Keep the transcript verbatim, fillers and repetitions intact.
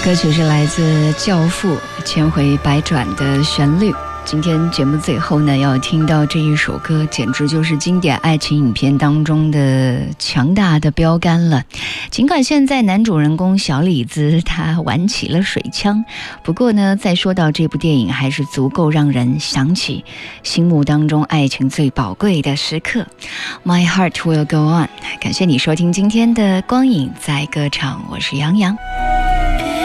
歌曲是来自《教父》千回百转的旋律。今天节目最后呢，要听到这一首歌，简直就是经典爱情影片当中的强大的标杆了。尽管现在男主人公小李子他玩起了水枪，不过呢，再说到这部电影，还是足够让人想起心目当中爱情最宝贵的时刻。My heart will go on。感谢你收听今天的光影在歌场，我是杨洋。